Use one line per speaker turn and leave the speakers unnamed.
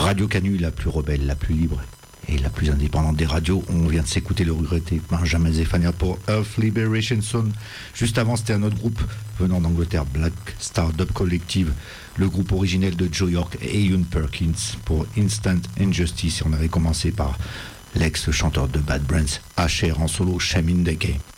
Radio Canu, la plus rebelle, la plus libre et la plus indépendante des radios. On vient de s'écouter le regretté Benjamin Zefania pour Earth Liberation Zone. Juste avant, c'était un autre groupe venant d'Angleterre, Black Star Dub Collective, le groupe originel de Joe York et Ian Perkins pour Instant Injustice. Et on avait commencé par l'ex-chanteur de Bad Brains, HR en solo, Shamin Deke.